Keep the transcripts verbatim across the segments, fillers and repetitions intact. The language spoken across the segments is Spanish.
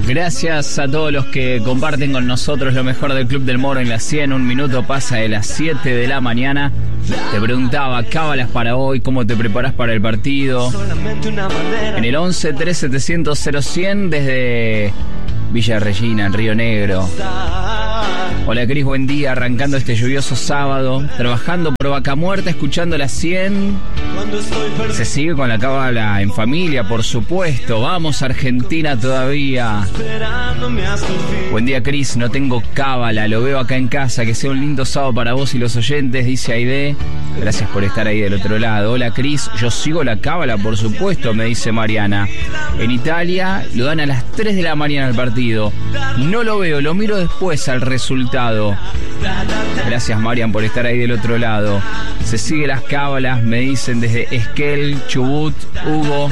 Gracias a todos los que comparten con nosotros lo mejor del Club del Moro en la cien. Un minuto pasa de las siete de la mañana. Te preguntaba, cábalas para hoy, cómo te preparás para el partido. En el once tres setecientos cero cien desde Villa Regina, en Río Negro. Hola Cris, buen día, arrancando este lluvioso sábado, trabajando por Vaca Muerta, escuchando la cien. Se sigue con la cábala en familia, por supuesto. Vamos Argentina todavía. Buen día Cris, no tengo cábala, lo veo acá en casa. Que sea un lindo sábado para vos y los oyentes, dice Aide. Gracias por estar ahí del otro lado. Hola Cris, yo sigo la cábala, por supuesto, me dice Mariana. En Italia lo dan a las tres de la mañana el partido. No lo veo, lo miro después al resultado. Gracias Marian por estar ahí del otro lado. Se sigue las cábalas, me dicen desde Esquel, Chubut, Hugo.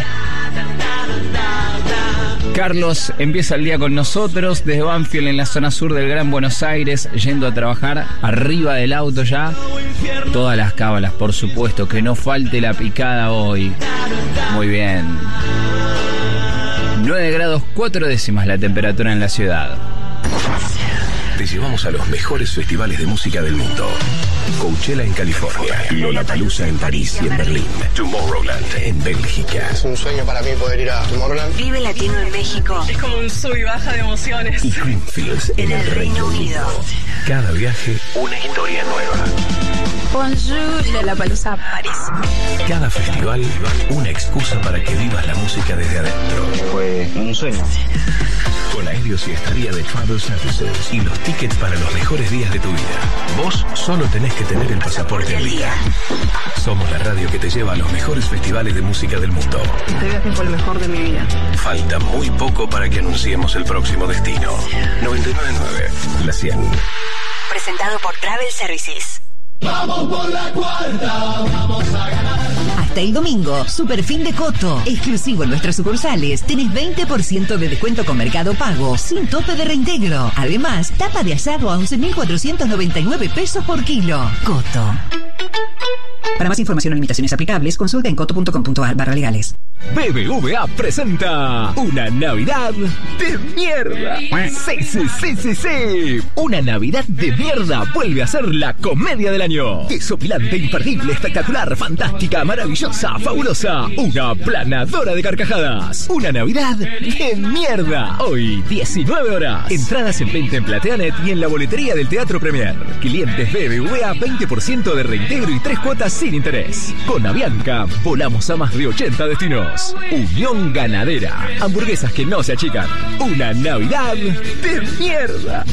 Carlos empieza el día con nosotros desde Banfield, en la zona sur del Gran Buenos Aires, yendo a trabajar arriba del auto ya. Todas las cábalas, por supuesto, que no falte la picada hoy. Muy bien. nueve grados cuatro décimas la temperatura en la ciudad. Te llevamos a los mejores festivales de música del mundo. Coachella en California, Lollapalooza en París y en Berlín, Tomorrowland en Bélgica. Es un sueño para mí poder ir a Tomorrowland. Vive Latino en México. Es como un sub y baja de emociones. Y Creamfields en, en el Reino Unido. Cada viaje, una historia nueva. Bonjour, Lollapalooza, París. Cada festival, una excusa para que vivas la música desde adentro. Fue un sueño. Con aéreos y estadía de Travel Services y los tickets para los mejores días de tu vida. Vos solo tenés que tener el pasaporte al día. Somos la radio que te lleva a los mejores festivales de música del mundo. Este viaje fue el mejor de mi vida. Falta muy poco para que anunciemos el próximo destino. noventa y nueve punto nueve, La cien. Presentado por Travel Services. Vamos por la cuarta, vamos a ganar. Hasta el domingo, Super Fin de Coto. Exclusivo en nuestras sucursales. Tenés veinte por ciento de descuento con Mercado Pago, sin tope de reintegro. Además, tapa de asado a once mil cuatrocientos noventa y nueve pesos por kilo. Coto. Para más información o limitaciones aplicables, consulta en coto punto com punto ar barra legales. B B V A presenta una Navidad de mierda. Sí, sí, sí, sí, sí. Una Navidad de mierda vuelve a ser la comedia del año. Desopilante, imperdible, espectacular, fantástica, maravillosa, fabulosa. Una planadora de carcajadas. Una Navidad de mierda. Hoy, diecinueve horas. Entradas en venta en Plateanet y en la boletería del Teatro Premier. Clientes B B V A, veinte por ciento de reintegro y tres cuotas sin interés. Con Avianca, volamos a más de ochenta destinos. Unión Ganadera. Hamburguesas que no se achican. Una Navidad de mierda.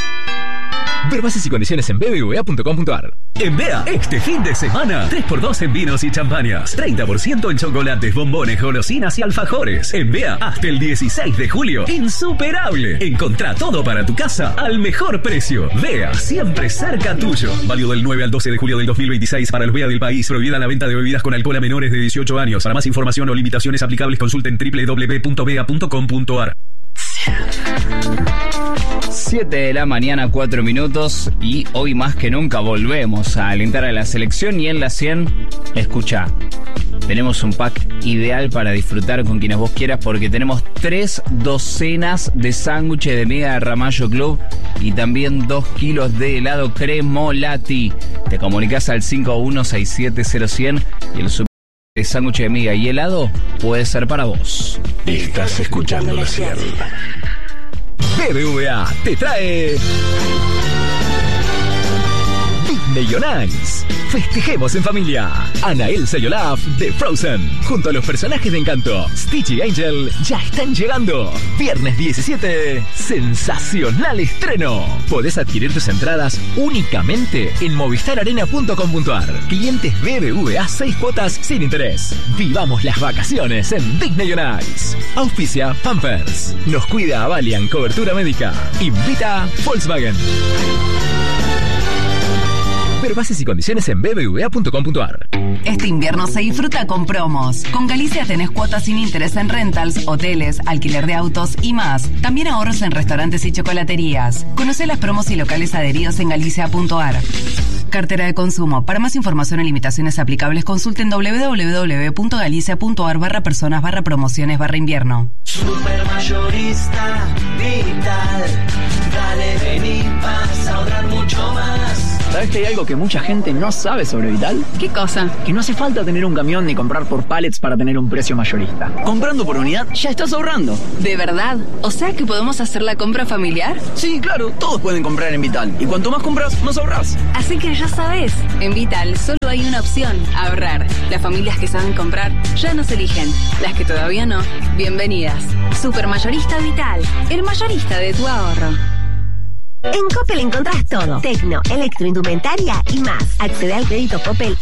Ver bases y condiciones en b b v a punto com punto ar. En Bea, este fin de semana, tres por dos en vinos y champañas, treinta por ciento en chocolates, bombones, golosinas y alfajores. En Bea, hasta el dieciséis de julio, insuperable. Encontrá todo para tu casa al mejor precio. Bea, siempre cerca tuyo. Válido del nueve al doce de julio del dos mil veintiséis para los Bea del país. Prohibida la venta de bebidas con alcohol a menores de dieciocho años. Para más información o limitaciones aplicables, consulten doble u doble u doble u punto bea punto com punto ar. siete de la mañana, cuatro minutos, y hoy más que nunca volvemos a alentar a la selección. Y en la cien, escucha, tenemos un pack ideal para disfrutar con quienes vos quieras, porque tenemos tres docenas de sándwiches de miga de Ramallo Club y también dos kilos de helado Cremolati. Te comunicas al cinco uno seis siete cero cien y el super de sándwich de miga y helado puede ser para vos. Estás escuchando la cien. B B V A te trae Disney on Ice. Festejemos en familia. Anna, Elsa y Olaf de Frozen, junto a los personajes de Encanto, Stitch y Angel, ya están llegando. Viernes diecisiete, sensacional estreno. Podés adquirir tus entradas únicamente en movistar arena punto com punto ar. Clientes B B V A, seis cuotas sin interés. Vivamos las vacaciones en Disney on Ice. Auspicia Pampers. Nos cuida Avalian, cobertura médica. Invita Volkswagen. Ver bases y condiciones en b b v a punto com punto ar. Este invierno se disfruta con promos. Con Galicia tenés cuotas sin interés en rentals, hoteles, alquiler de autos y más. También ahorros en restaurantes y chocolaterías. Conocé las promos y locales adheridos en galicia punto ar. Cartera de consumo. Para más información y limitaciones aplicables, consulten doble u doble u doble u punto galicia punto ar barra personas barra promociones barra invierno. Supermayorista Vital. Dale, vení, vas a ahorrar mucho más. ¿Sabes que hay algo que mucha gente no sabe sobre Vital? ¿Qué cosa? Que no hace falta tener un camión ni comprar por pallets para tener un precio mayorista. Comprando por unidad ya estás ahorrando. ¿De verdad? O sea que podemos hacer la compra familiar. Sí, claro, todos pueden comprar en Vital. Y cuanto más compras, más ahorrás. Así que ya sabes, en Vital solo hay una opción, ahorrar. Las familias que saben comprar ya nos eligen. Las que todavía no, bienvenidas. Supermayorista Vital, el mayorista de tu ahorro. En Coppel encontrás todo. Tecno, electroindumentaria y más. Accede al crédito Coppel